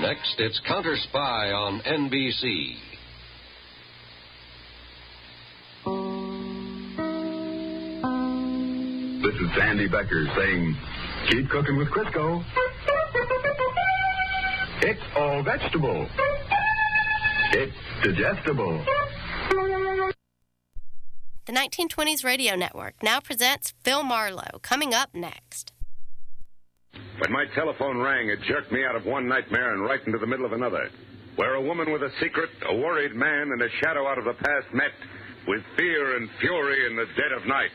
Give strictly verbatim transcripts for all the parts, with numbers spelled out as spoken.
Next, it's Counter Spy on N B C. This is Sandy Becker saying, keep cooking with Crisco. It's all vegetable. It's digestible. The nineteen twenties Radio Network now presents Phil Marlowe, coming up next. When my telephone rang, it jerked me out of one nightmare and right into the middle of another, where a woman with a secret, a worried man, and a shadow out of the past met with fear and fury in the dead of night.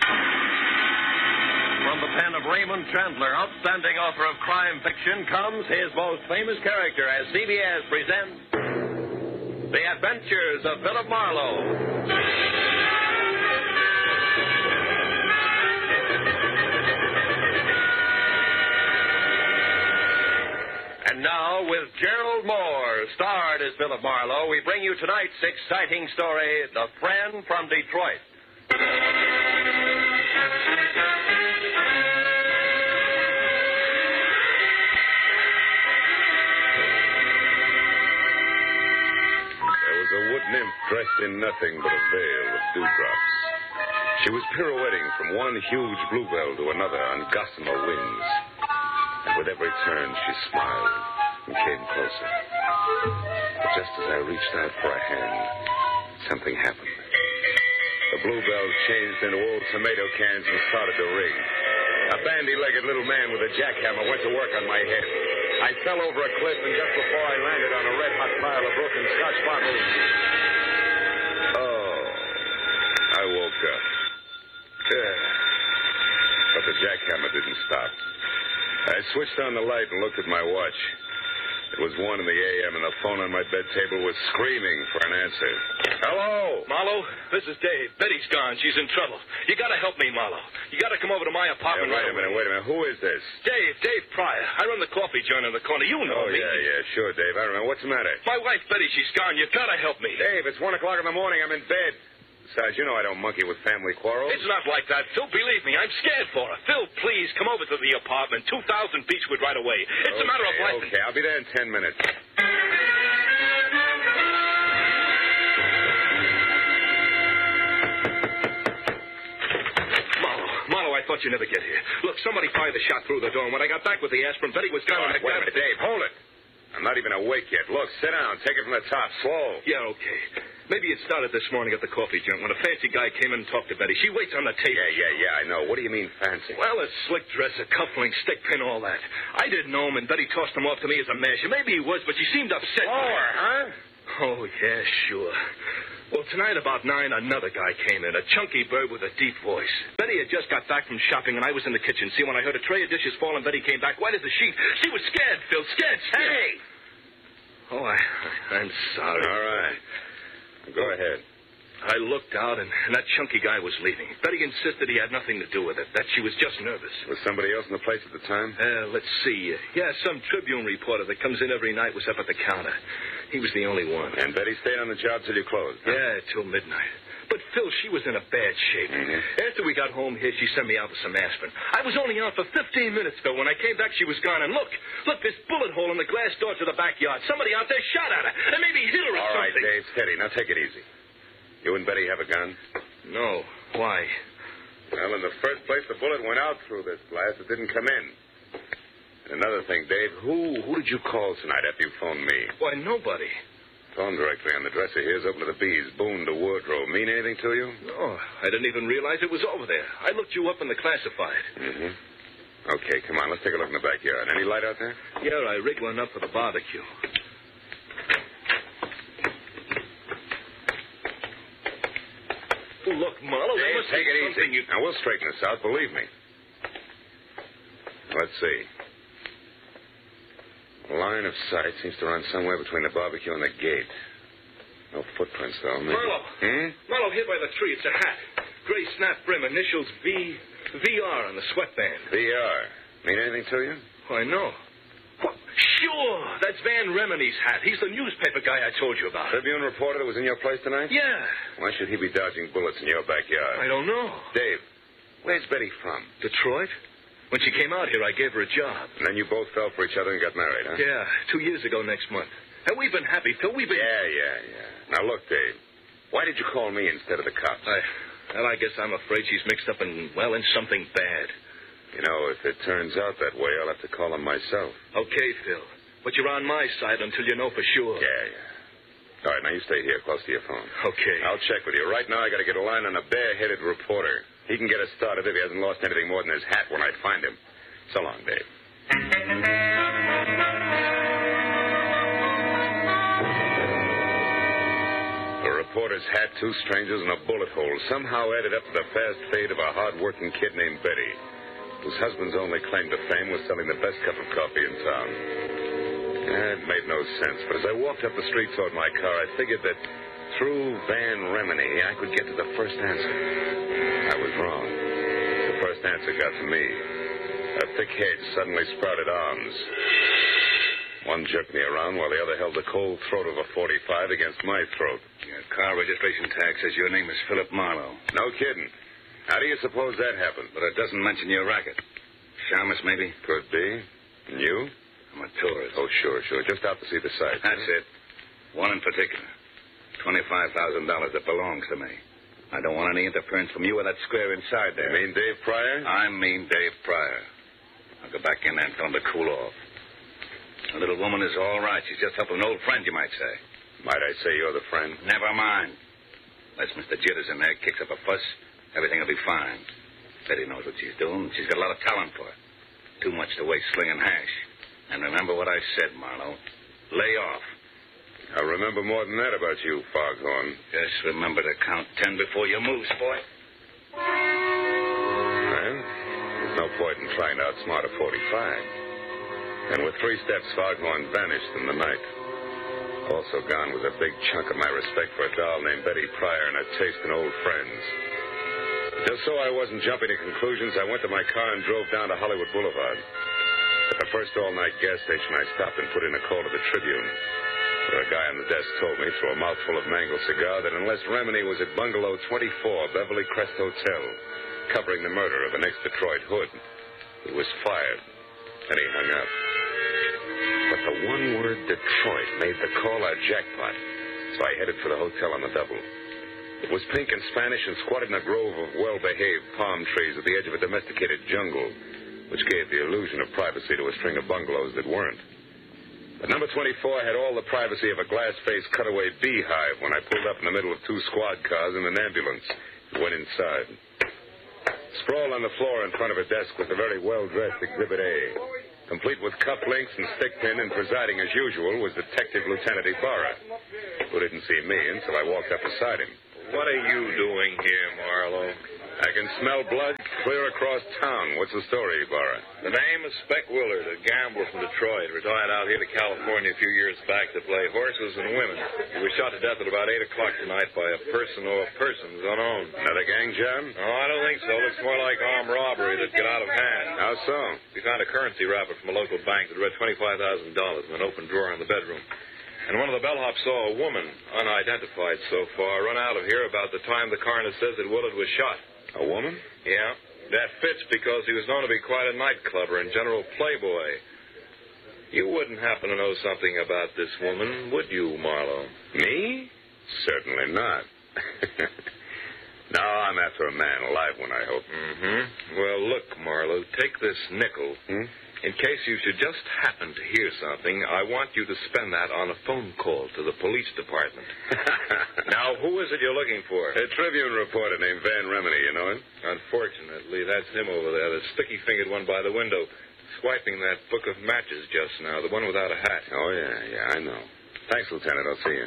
From the pen of Raymond Chandler, outstanding author of crime fiction, comes his most famous character as C B S presents The Adventures of Philip Marlowe. And now, with Gerald Moore, starred as Philip Marlowe, we bring you tonight's exciting story, The Friend from Detroit. There was a wood nymph dressed in nothing but a veil of dewdrops. She was pirouetting from one huge bluebell to another on gossamer wings. And with every turn, she smiled and came closer. But just as I reached out for a hand, something happened. The bluebells changed into old tomato cans and started to ring. A bandy-legged little man with a jackhammer went to work on my head. I fell over a cliff, and just before I landed on a red-hot pile of broken Scotch bottles... Oh, I woke up. Yeah. But the jackhammer didn't stop. I switched on the light and looked at my watch. It was one in the A M, and the phone on my bed table was screaming for an answer. Hello? Marlowe, this is Dave. Betty's gone. She's in trouble. You gotta help me, Marlowe. You gotta come over to my apartment Yeah, wait right a minute, away. wait a minute. Who is this? Dave, Dave Pryor. I run the coffee joint in the corner. You know Oh, me. yeah, yeah, sure, Dave. I remember. What's the matter? My wife, Betty, she's gone. You gotta help me. Dave, it's one o'clock in the morning. I'm in bed. Besides, you know I don't monkey with family quarrels. It's not like that, Phil. Believe me, I'm scared for her. Phil, please, come over to the apartment. two thousand Beechwood right away. It's okay, a matter of life. Okay, I'll be there in ten minutes. Marlowe, Marlowe, I thought you'd never get here. Look, somebody fired the shot through the door, and when I got back with the aspirin, Betty was gone. All right, wait a minute, Dave. Hold it. I'm not even awake yet. Look, sit down. Take it from the top. Slow. Yeah, okay. Maybe it started this morning at the coffee joint when a fancy guy came in and talked to Betty. She waits on the table. Yeah, yeah, yeah, I know. What do you mean fancy? Well, a slick dress, a cufflink, stick pin, all that. I didn't know him, and Betty tossed him off to me as a masher. Maybe he was, but she seemed upset. Lower, huh? Oh, yeah, sure. Well, tonight about nine, another guy came in, a chunky bird with a deep voice. Betty had just got back from shopping, and I was in the kitchen. See, when I heard a tray of dishes fall and Betty came back, white as a sheet, she was scared, Phil, scared, scared. Hey! Oh, I, I'm sorry. All right. Go ahead. I looked out, and, and that chunky guy was leaving. Betty insisted he had nothing to do with it, that she was just nervous. Was somebody else in the place at the time? Uh, let's see. Yeah, some Tribune reporter that comes in every night was up at the counter. He was the only one. And Betty stayed on the job till you closed, huh? Yeah, till midnight. But, Phil, she was in a bad shape. Mm-hmm. After we got home here, she sent me out with some aspirin. I was only out for fifteen minutes, Phil. When I came back, she was gone. And look, look, this bullet hole in the glass door to the backyard. Somebody out there shot at her. And maybe hit her or All right, something. Dave, steady. Now take it easy. You and Betty have a gun? No. Why? Well, in the first place, the bullet went out through this glass. It didn't come in. And another thing, Dave, who who did you call tonight after you phoned me? Why, nobody. Phone directory on the dresser here is open to the bees. Boone to wardrobe. Mean anything to you? No, I didn't even realize it was over there. I looked you up in the classified. Mm-hmm. Okay, come on. Let's take a look in the backyard. Any light out there? Yeah, I rigged one up for the barbecue. Oh, look, Marlowe, there Dave, must take be it something easy. you... Now, we'll straighten this out, believe me. Let's see. Line of sight seems to run somewhere between the barbecue and the gate. No footprints, though. Maybe. Marlowe. Hmm? Marlowe, here by the tree. It's a hat. Gray snap brim, initials V... V R on the sweatband. V R. Mean anything to you? Why, no. What? Sure. That's Van Remini's hat. He's the newspaper guy I told you about. Tribune reporter that was in your place tonight? Yeah. Why should he be dodging bullets in your backyard? I don't know. Dave, where's Betty from? Detroit? When she came out here, I gave her a job. And then you both fell for each other and got married, huh? Yeah, two years ago next month. And we've been happy, Phil. We've been... Yeah, yeah, yeah. Now, look, Dave. Why did you call me instead of the cops? I, well, I guess I'm afraid she's mixed up in, well, in something bad. You know, if it turns out that way, I'll have to call them myself. Okay, Phil. But you're on my side until you know for sure. Yeah, yeah. All right, now you stay here close to your phone. Okay. I'll check with you. Right now, I got to get a line on a bare-headed reporter. He can get us started if he hasn't lost anything more than his hat when I find him. So long, Dave. A reporter's hat, two strangers, and a bullet hole somehow added up to the fast fate of a hard-working kid named Betty, whose husband's only claim to fame was selling the best cup of coffee in town. It made no sense, but as I walked up the street toward my car, I figured that through Van Remini, I could get to the first answer. I was wrong. The first answer got to me. A thick hedge suddenly sprouted arms. One jerked me around while the other held the cold throat of a forty-five against my throat. Your car registration tag says your name is Philip Marlowe. No kidding. How do you suppose that happened? But it doesn't mention your racket. Shamus, maybe? Could be. And you? I'm a tourist. Oh, sure, sure. Just out to see the sights. That's it. One in particular. twenty-five thousand dollars that belongs to me. I don't want any interference from you or that square inside there. You mean Dave Pryor? I mean Dave Pryor. I'll go back in there and tell him to cool off. The little woman is all right. She's just helping an old friend, you might say. Might I say you're the friend? Never mind. Unless Mister Jitters in there kicks up a fuss, everything will be fine. Betty knows what she's doing. She's got a lot of talent for it. Too much to waste slinging hash. And remember what I said, Marlowe. Lay off. I'll remember more than that about you, Foghorn. Just remember to count ten before you move, boy. Well, there's no point in trying to outsmart a forty-five. And with three steps, Foghorn vanished in the night. Also gone was a big chunk of my respect for a doll named Betty Pryor and a taste in old friends. Just so I wasn't jumping to conclusions, I went to my car and drove down to Hollywood Boulevard. At the first all-night gas station, I stopped and put in a call to the Tribune, where a guy on the desk told me, through a mouthful of mango cigar, that unless Remini was at Bungalow twenty-four, Beverly Crest Hotel, covering the murder of an ex-Detroit hood, he was fired. And he hung up. But the one word Detroit made the call a jackpot, so I headed for the hotel on the double. It was pink and Spanish and squatted in a grove of well-behaved palm trees at the edge of a domesticated jungle, which gave the illusion of privacy to a string of bungalows that weren't. But number twenty-four had all the privacy of a glass-faced cutaway beehive when I pulled up in the middle of two squad cars and an ambulance and went inside. Sprawled on the floor in front of a desk was a very well-dressed Exhibit A, complete with cufflinks and stickpin, and presiding as usual was Detective Lieutenant Ibarra, who didn't see me until I walked up beside him. What are you doing here, Marlowe? I can smell blood clear across town. What's the story, Ibarra? The name is Spec Willard, a gambler from Detroit, retired out here to California a few years back to play horses and women. He was shot to death at about eight o'clock tonight by a person or persons unknown. Another gang job? No, I don't think so. Looks more like armed robbery that got out of hand. How so? We found a currency wrapper from a local bank that read twenty-five thousand dollars in an open drawer in the bedroom. And one of the bellhops saw a woman, unidentified so far, run out of here about the time the coroner says that Willard was shot. A woman? Yeah. That fits because he was known to be quite a nightclubber and general playboy. You wouldn't happen to know something about this woman, would you, Marlowe? Me? Certainly not. No, I'm after a man, a live one, I hope. Mm-hmm. Well, look, Marlowe, take this nickel. Hmm? In case you should just happen to hear something, I want you to spend that on a phone call to the police department. Now, who is it you're looking for? A Tribune reporter named Van Remini, you know him? Unfortunately, that's him over there, the sticky-fingered one by the window, swiping that book of matches just now, the one without a hat. Oh, yeah, yeah, I know. Thanks, Lieutenant. I'll see you.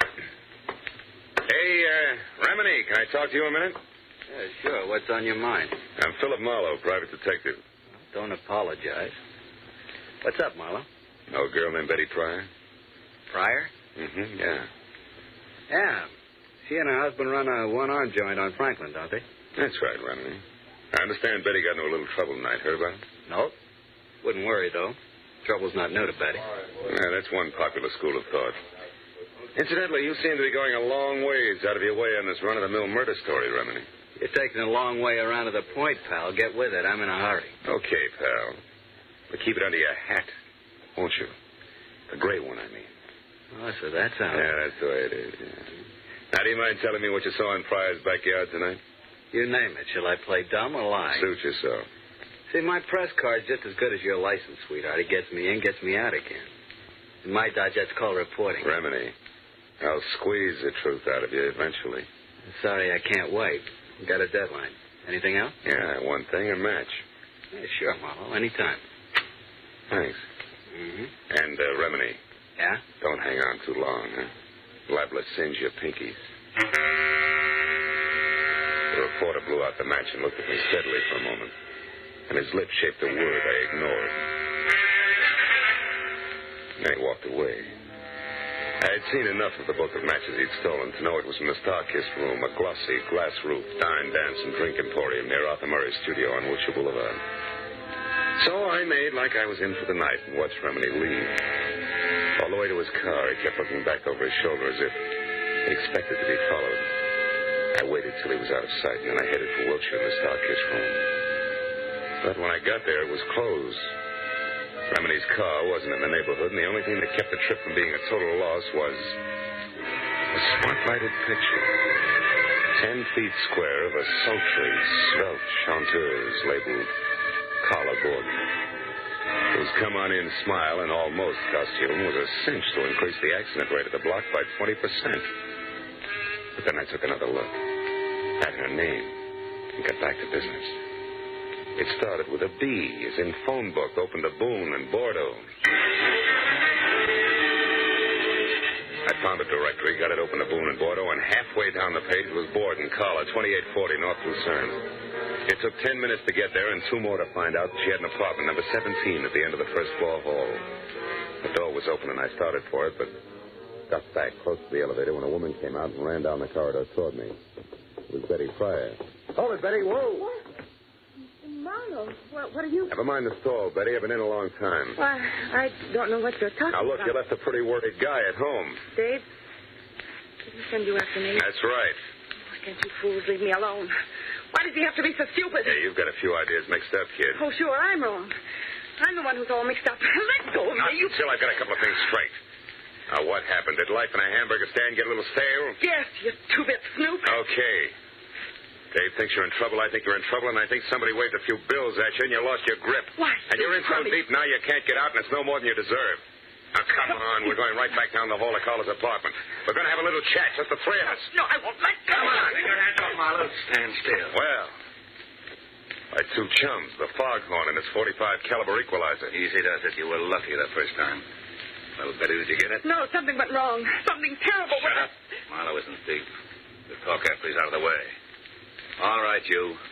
Hey, uh, Remini, can I talk to you a minute? Yeah, sure. What's on your mind? I'm Philip Marlowe, private detective. Don't apologize. What's up, Marlowe? No girl named Betty Pryor? Pryor? Mm-hmm, yeah. Yeah. She and her husband run a one-arm joint on Franklin, don't they? That's right, Remini. I understand Betty got into a little trouble tonight. Heard about it? No. Wouldn't worry, though. Trouble's not new to Betty. Yeah, that's one popular school of thought. Incidentally, you seem to be going a long ways out of your way on this run-of-the-mill murder story, Remini. You're taking a long way around to the point, pal. Get with it. I'm in a hurry. Okay, pal. But keep it under your hat, won't you? The gray one, I mean. Oh, so that's how... Yeah, that's the way it is, yeah. Now, do you mind telling me what you saw in Pryor's backyard tonight? You name it. Shall I play dumb or lie? Suit yourself. See, my press card's just as good as your license, sweetheart. It gets me in, gets me out again. In my dodge, that's called reporting. Remini, I'll squeeze the truth out of you eventually. Sorry, I can't wait. Got a deadline. Anything else? Yeah, one thing, a match. Yeah, sure, Marlowe. Anytime. Thanks. Mm-hmm. And, uh, Remini. Yeah? Don't hang on too long, huh? Liable to singe your pinkies. The reporter blew out the match and looked at me steadily for a moment. And his lips shaped a word I ignored. And he walked away. I had seen enough of the book of matches he'd stolen to know it was from the Star-Kissed Room, a glossy, glass-roofed dine, dance, and drink emporium near Arthur Murray's studio on Wilshire Boulevard. So I made like I was in for the night and watched Remini leave. All the way to his car, he kept looking back over his shoulder as if he expected to be followed. I waited till he was out of sight, and then I headed for Wilshire in the Star-Kissed Room. But when I got there, it was closed. Remini's car wasn't in the neighborhood, and the only thing that kept the trip from being a total loss was a spotlighted picture. Ten feet square of a sultry, svelte chanteuse labeled Carla Gordon, whose come-on-in smile and almost costume was a cinch to increase the accident rate of the block by twenty percent. But then I took another look at her name and got back to business. It started with a B, as in phone book, opened to Boone and Bordeaux. I found a directory, got it open to Boone and Bordeaux, and halfway down the page was Borden, Carla, twenty-eight forty North Lucerne. It took ten minutes to get there and two more to find out she had an apartment, number seventeen, at the end of the first floor hall. The door was open, and I started for it, but got back close to the elevator when a woman came out and ran down the corridor toward me. It was Betty Pryor. Hold it, Betty. Whoa. What? Marlowe, what, what are you... Never mind the stall, Betty. I've been in a long time. Why, I don't know what you're talking now, look, about. you left a pretty worried guy at home. Dave, did he send you after me? That's right. Why can't you fools leave me alone? Why does he have to be so stupid? Yeah, you've got a few ideas mixed up, kid. Oh, sure, I'm wrong. I'm the one who's all mixed up. Let go of Not me. You... until I've got a couple of things straight. Now, what happened? Did life in a hamburger stand get a little stale? Yes, you two-bit snoop. Okay. Dave thinks you're in trouble. I think you're in trouble, and I think somebody waved a few bills at you, and you lost your grip. Why? And you're in so deep now you can't get out, and it's no more than you deserve. Now, come on. We're going right back down the hall to Carla's apartment. We're going to have a little chat, just the three of us. No, I won't let go. Come on. Take your hands off, Marlowe. Stand still. Well, my two chums, the Foghorn and his forty-five caliber equalizer. Easy does it. You were lucky that first time. Well, Betty, did you get it? No, something went wrong. Something terrible. Shut up. Marlowe isn't deep. We'll talk after he's out of the way. All right, you.